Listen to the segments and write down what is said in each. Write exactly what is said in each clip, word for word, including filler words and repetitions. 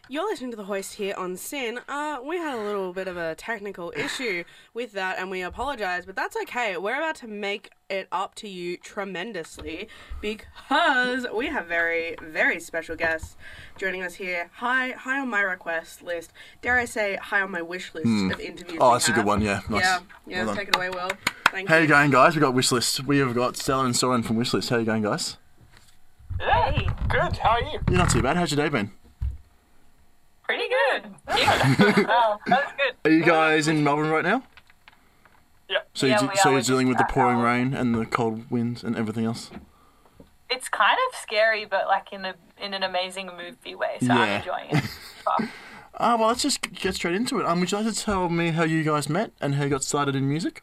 You're listening to The Hoist here on Sin. Uh, we had a little bit of a technical issue with that, and we apologise, but that's okay. We're about to make it up to you tremendously because we have very, very special guests joining us here. High, high on my request list. Dare I say, high on my wish list Mm. of interviews. Oh, we that's a have. good one, yeah. Nice. Yeah, yeah. Well Take done. it away, Will. Thank How you. you going, guys? We got Wishlist. We have got Stella and Soren from Wishlist. How you going, guys? Yeah, Hey. good. How are you? You're not too bad. How's your day been? Pretty good. Yeah. Oh, that's good. Are you guys in Melbourne right now? Yeah. So, Yeah, you, we so are. you're We're dealing with just the pouring at our- rain and the cold winds and everything else? It's kind of scary, but like in a in an amazing movie way. So Yeah. I'm enjoying it. But Ah, well, let's just get straight into it. Um, would you like to tell me how you guys met and how you got started in music?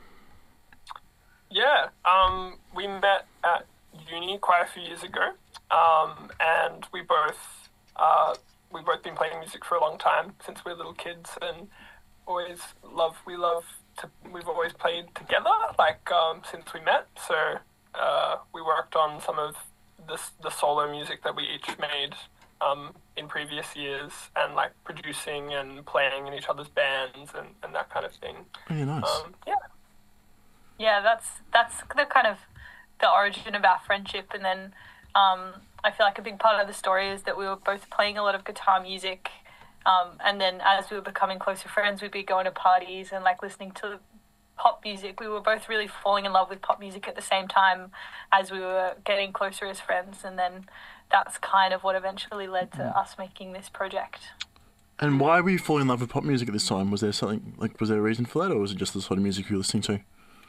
Yeah. Um, we met at uni quite a few years ago, um, and we both uh, we've both been playing music for a long time since we were little kids, and always love we love to we've always played together like um, since we met. So uh, we worked on some of this the solo music that we each made um, in previous years, and like producing and playing in each other's bands and, and that kind of thing. Oh, yeah, nice. Um, yeah. yeah, that's that's the kind of the origin of our friendship, and then um, I feel like a big part of the story is that we were both playing a lot of guitar music, um, and then as we were becoming closer friends, we'd be going to parties and like listening to pop music. We were both really falling in love with pop music at the same time as we were getting closer as friends, and then that's kind of what eventually led to us making this project. And why were you falling in love with pop music at this time? Was there something, like, was there a reason for that, or was it just the sort of music you were listening to?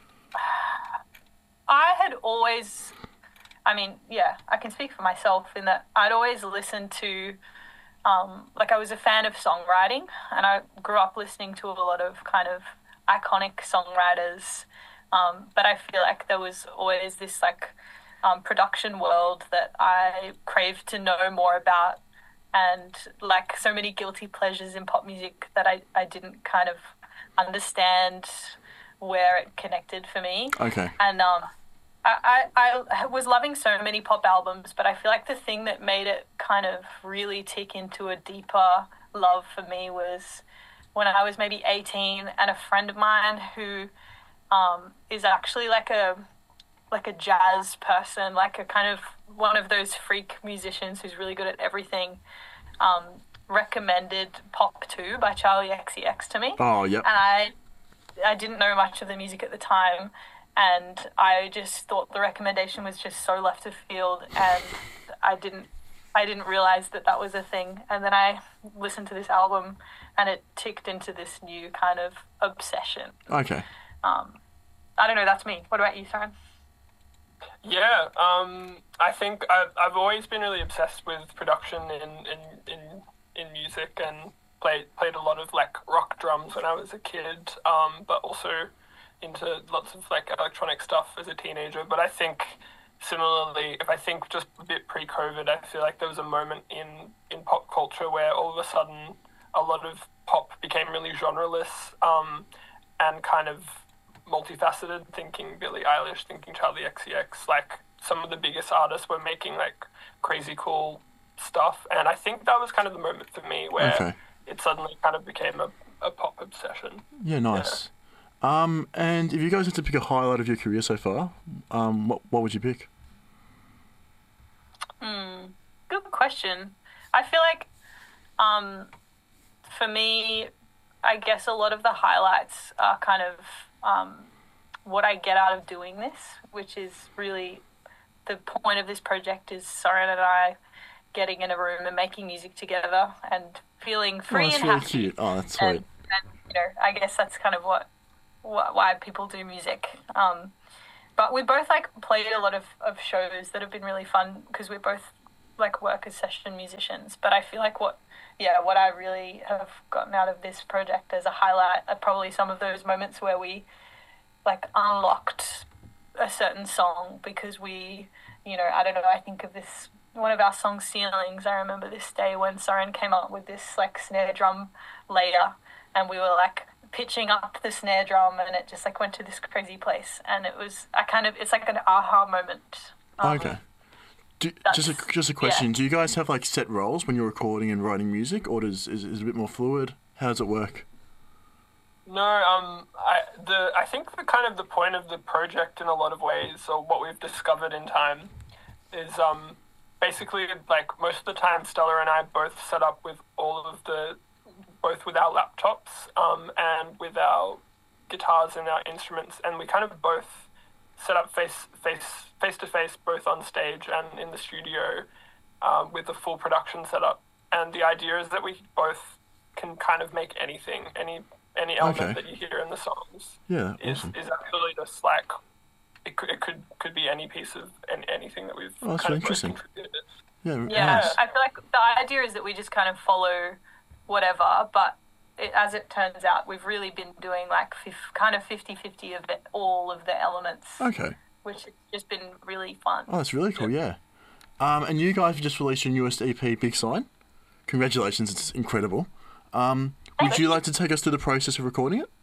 I had always, I mean, yeah, I can speak for myself in that I'd always listened to, um, like I was a fan of songwriting, and I grew up listening to a lot of kind of iconic songwriters, um, but I feel like there was always this like um, production world that I craved to know more about, and like so many guilty pleasures in pop music that I, I didn't kind of understand where it connected for me. Okay. And um, I, I, I was loving so many pop albums, but I feel like the thing that made it kind of really tick into a deeper love for me was when I was maybe eighteen, and a friend of mine who um, is actually like a like a jazz person, like a kind of one of those freak musicians who's really good at everything, um, recommended Pop two by Charlie X C X to me. Oh, yep. And I I didn't know much of the music at the time, and I just thought the recommendation was just so left of field, and I didn't I didn't realize that that was a thing. And then I listened to this album, and it ticked into this new kind of obsession. Okay. Um, I don't know, that's me. What about you, Soren? Yeah, um, I think I've, I've always been really obsessed with production in, in, in, in music, and played played a lot of like rock drums when I was a kid, um, but also into lots of like electronic stuff as a teenager. But I think similarly, if I think just a bit pre-COVID, I feel like there was a moment in, in pop culture where all of a sudden a lot of pop became really genreless, um, and kind of multifaceted, thinking Billie Eilish, thinking Charlie X C X, like some of the biggest artists were making like crazy cool stuff, and I think that was kind of the moment for me where Okay. it suddenly kind of became a, a pop obsession. Yeah, nice. Um, and if you guys had to pick a highlight of your career so far, um, what what would you pick? Hmm, good question. I feel like, um, for me, I guess a lot of the highlights are kind of um, what I get out of doing this, which is really the point of this project is Soren and I getting in a room and making music together and feeling free oh, that's and really happy. cute. Oh, that's And, sweet. and you know, I guess that's kind of what, what why people do music. Um, but we both like played a lot of, of shows that have been really fun because we both like work as session musicians. But I feel like what yeah what I really have gotten out of this project as a highlight are probably some of those moments where we like unlocked a certain song because we, you know, I don't know, I think of this one of our songs, Ceilings. I remember this day when Soren came up with this like snare drum layer, and we were like pitching up the snare drum, and it just like went to this crazy place, and it was I kind of it's like an aha moment. Um, Okay. Do, That's- just a just a question. Do you guys have like set roles when you're recording and writing music, or does is, is it a bit more fluid? How does it work? No, um, I the I think the kind of the point of the project in a lot of ways, or what we've discovered in time, is um, basically like most of the time, Stella and I both set up with all of the, both with our laptops, um, and with our guitars and our instruments, and we kind of both set up face face face to face, both on stage and in the studio, um, with the full production setup. And the idea is that we both can kind of make anything, any any element Okay. that you hear in the songs Yeah, is awesome. is actually just like it could it could, could be any piece of any, anything that we've Oh, that's kind really of both interesting. contributed. Yeah, Yeah, nice. I feel like the idea is that we just kind of follow whatever, but it, as it turns out, we've really been doing like fif- kind of fifty-fifty of it, all of the elements, Okay. which has just been really fun. Oh, that's really cool. Yeah. Um, and you guys have just released your newest E P, Big Sign. Congratulations! It's incredible. Um, would you like to take us through the process of recording it?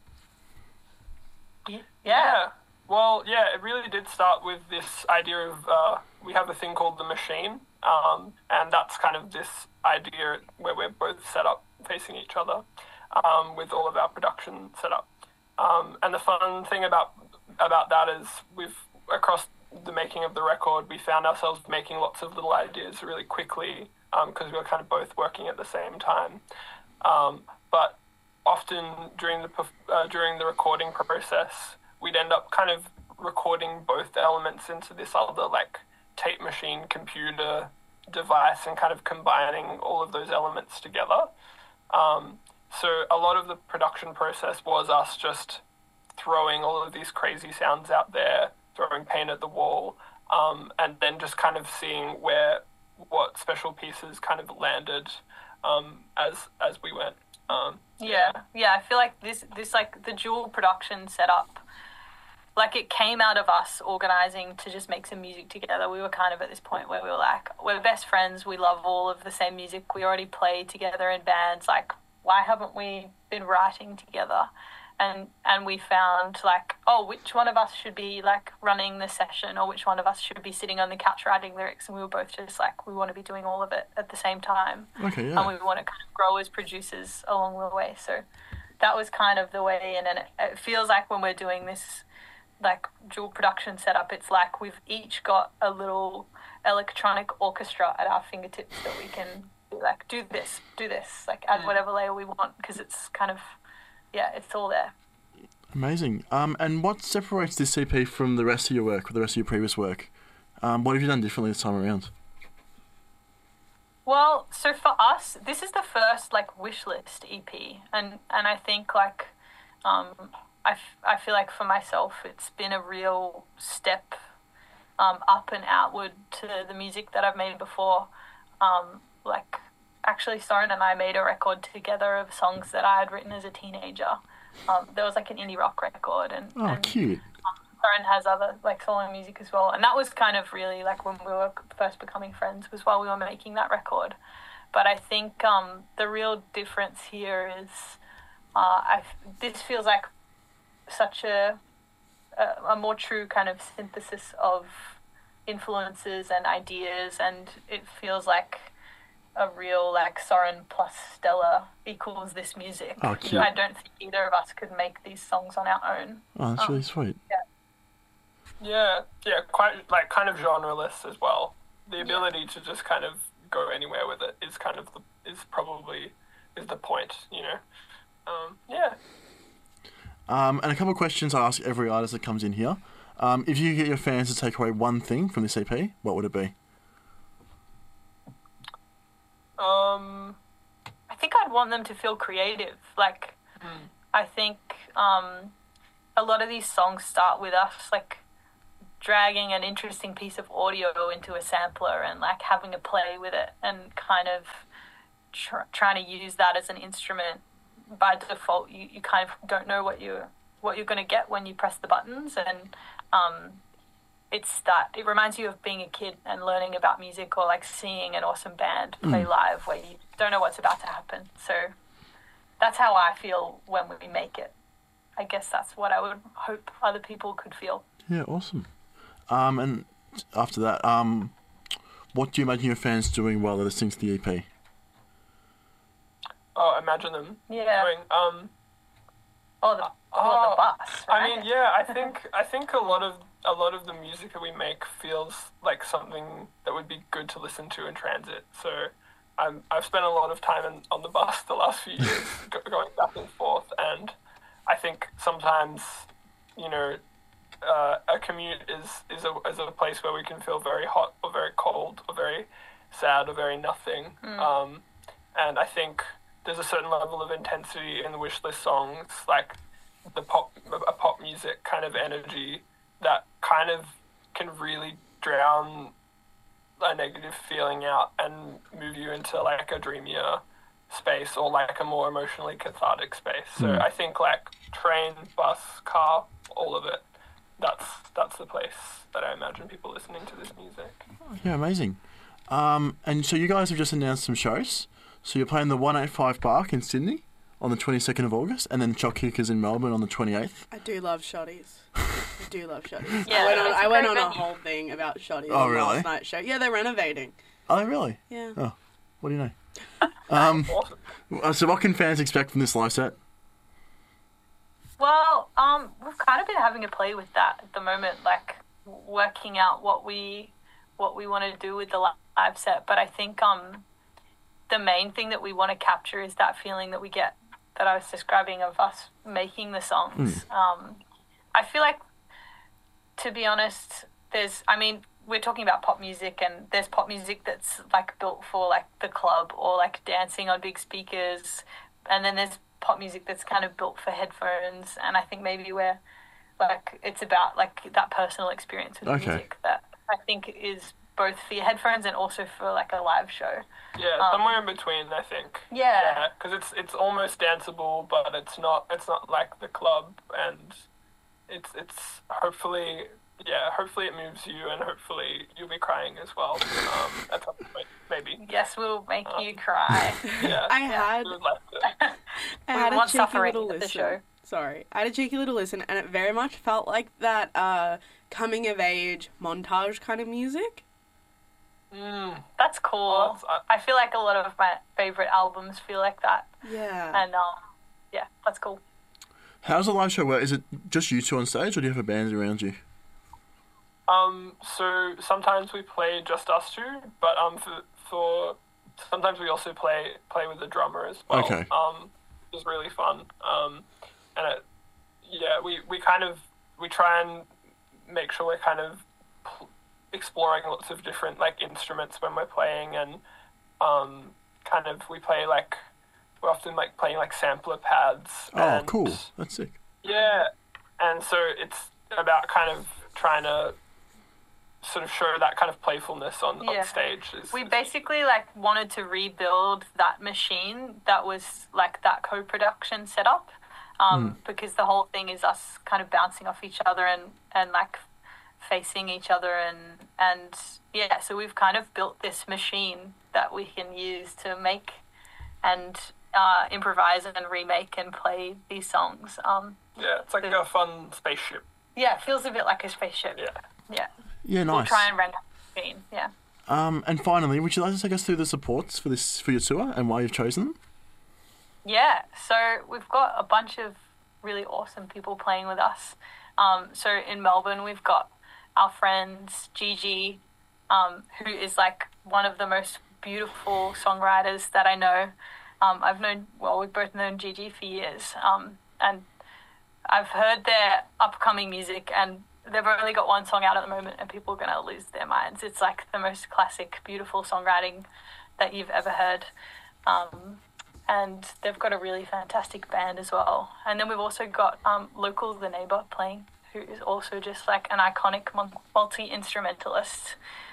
Yeah. Yeah. Well, yeah, it really did start with this idea of uh, we have a thing called the machine, um, and that's kind of this idea where we're both set up facing each other, um, with all of our production set up. Um, and the fun thing about about that is we've across the making of the record, we found ourselves making lots of little ideas really quickly because we were kind of both working at the same time. Um, but often during the perf- uh, during the recording process, we'd end up kind of recording both elements into this other like tape machine computer device and kind of combining all of those elements together. Um, so a lot of the production process was us just throwing all of these crazy sounds out there, throwing paint at the wall, um, and then just kind of seeing where what special pieces kind of landed um, as as we went. Um, Yeah, yeah. I feel like this, this like the dual production setup, like it came out of us organizing to just make some music together. We were kind of at this point where we were like, we're best friends. We love all of the same music. We already play together in bands. Like, why haven't we been writing together? And and we found like, oh, which one of us should be like running the session, or which one of us should be sitting on the couch writing lyrics? And we were both just like, we want to be doing all of it at the same time. Okay, And yeah. we want to kind of grow as producers along the way. So that was kind of the way in. And it, it feels like when we're doing this like dual production setup, it's like we've each got a little electronic orchestra at our fingertips that we can be like, do this, do this, like add whatever layer we want, because it's kind of, yeah, it's all there. Amazing. Um, and what separates this E P from the rest of your work, or the rest of your previous work? Um, what have you done differently this time around? Well, so for us, this is the first like wish list E P, and and I think like, um, I, f- I feel like for myself, it's been a real step, um, up and outward to the music that I've made before. Um, like actually, Soren and I made a record together of songs that I had written as a teenager. Um, there was like an indie rock record, and, Oh, and cute. Soren has other like solo music as well, and that was kind of really like when we were first becoming friends, was while we were making that record. But I think um, the real difference here is uh, I this feels like such a, a a more true kind of synthesis of influences and ideas, and it feels like a real like Soren plus Stella equals this music. Oh, cute. I don't think either of us could make these songs on our own. Oh, that's Um, really sweet. Yeah, yeah, quite like kind of genreless as well. The ability to just kind of go anywhere with it is kind of the, is probably is the point, you know. Um, yeah. Um, and a couple of questions I ask every artist that comes in here. Um, if you could get your fans to take away one thing from this E P, what would it be? Um, I think I'd want them to feel creative. Like, I think um, a lot of these songs start with us like dragging an interesting piece of audio into a sampler and like having a play with it, and kind of tr- trying to use that as an instrument. By default, you, you kind of don't know what you what you're going to get when you press the buttons, and um, it's that it reminds you of being a kid and learning about music, or like seeing an awesome band play live where you don't know what's about to happen. So that's how I feel when we make it. I guess that's what I would hope other people could feel. Yeah, awesome. Um, and after that, um, what do you imagine your fans doing while they're listening to the E P? Oh, imagine them Yeah. doing. Um, Or the, or Oh, the bus. I Right? mean, yeah, I think I think a lot of a lot of the music that we make feels like something that would be good to listen to in transit. So, I'm I've spent a lot of time in, on the bus the last few years, go, going back and forth, and I think sometimes, you know, uh, a commute is is a is a place where we can feel very hot or very cold or very sad or very nothing. Um, and I think there's a certain level of intensity in the Wishlist songs, like the pop, a pop music kind of energy that kind of can really drown a negative feeling out and move you into like a dreamier space or like a more emotionally cathartic space. So Mm. I think like train, bus, car, all of it. That's that's the place that I imagine people listening to this music. Yeah, amazing. Um, and so you guys have just announced some shows. So you're playing the one eighty-five Park in Sydney on the twenty-second of August, and then Chock Kickers in Melbourne on the twenty-eighth. I do love shotties. I do love shotties. Yeah, I went on, it's a I went great on a venue. whole thing about shotties Oh, on really? last night's show. Yeah, they're renovating. Oh, really? Yeah. Oh, what do you know? um, Awesome. uh, so what can fans expect from this live set? Well, um, we've kind of been having a play with that at the moment, like working out what we what we want to do with the live set. But I think um, the main thing that we want to capture is that feeling that we get that I was describing of us making the songs. Um, I feel like, to be honest, there's. I mean, we're talking about pop music, and there's pop music that's like built for like the club or like dancing on big speakers, and then there's pop music that's kind of built for headphones. And I think maybe we're like it's about like that personal experience with Okay. music that I think is both for your headphones and also for like a live show. Yeah, Um, somewhere in between, I think. Yeah. because it's it's almost danceable, but it's not. It's not like the club, and it's it's hopefully yeah. Hopefully it moves you, and hopefully you'll be crying as well. Um, at some point, maybe. Yes, we'll make you cry. Yeah, I Yeah. had we would like to. I We had a want cheeky suffering little at the listen. show. Sorry, I had a cheeky little listen, and it very much felt like that uh, coming of age montage kind of music. Mm. That's cool. Well, that's- I- I feel like a lot of my favorite albums feel like that, Yeah. and um, yeah, that's cool. How's the live show work? Is it just you two on stage, or do you have a band around you? Um, so sometimes we play just us two, but um, for, for sometimes we also play play with the drummer as well. Okay. Um, it was really fun. Um, and it, yeah, we, we kind of we try and make sure we're kind of pl- exploring lots of different like instruments when we're playing, and um, kind of we play like we're often like playing like sampler pads. Oh, and, cool. That's sick. Yeah, and so it's about kind of trying to sort of show that kind of playfulness on, Yeah. on stage. Is, We basically like wanted to rebuild that machine that was like that co-production setup, um, because the whole thing is us kind of bouncing off each other and and like facing each other and and yeah. So we've kind of built this machine that we can use to make and uh, improvise and remake and play these songs. Um, yeah, it's like the- a fun spaceship. yeah, it feels a bit like a spaceship. Yeah. Yeah. Yeah, We'll nice. try and render the machine. Yeah. Um, and finally, would you like to take us through the supports for this for your tour and why you've chosen them? Yeah, so we've got a bunch of really awesome people playing with us. Um, so in Melbourne, we've got our friends Gigi, um, who is like one of the most beautiful songwriters that I know. Um, I've known, well, we've both known Gigi for years, um, and I've heard their upcoming music, and they've only got one song out at the moment, and people are going to lose their minds. It's like the most classic, beautiful songwriting that you've ever heard. Um, and they've got a really fantastic band as well. And then we've also got um, Local the Neighbour playing, who is also just like an iconic mon- multi-instrumentalist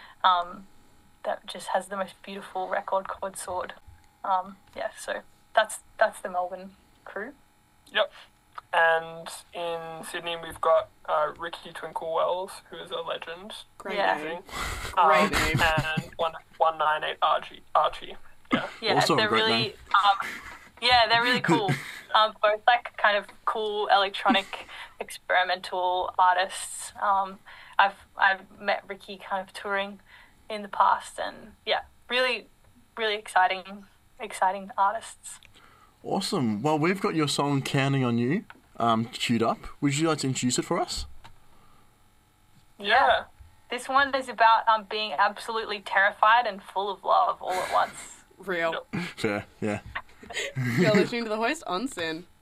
um, that just has the most beautiful record chord sword. Um, yeah, so that's that's the Melbourne crew. Yep. And in Sydney, we've got uh, Ricky Twinkle Wells, who is a legend. Great Yeah. name. Um, Great name. And one one nine eight Archie. Archie. Yeah. Yeah, Also a they're great really, name. um, yeah, they're really cool. um, both like kind of cool electronic experimental artists. Um, I've I've met Ricky kind of touring in the past, and yeah, really, really exciting, exciting artists. Awesome. Well, we've got your song "Counting on You" um, queued up. Would you like to introduce it for us? Yeah. This one is about um being absolutely terrified and full of love all at once. Real. Fair. Yeah. You're listening to The Hoist on Sin.